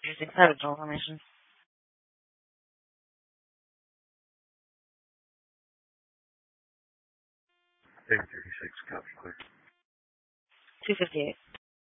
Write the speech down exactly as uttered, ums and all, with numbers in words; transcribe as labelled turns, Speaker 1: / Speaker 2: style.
Speaker 1: Using pedestal formation.
Speaker 2: eight thirty-six, copy, clear.
Speaker 1: two fifty-eight.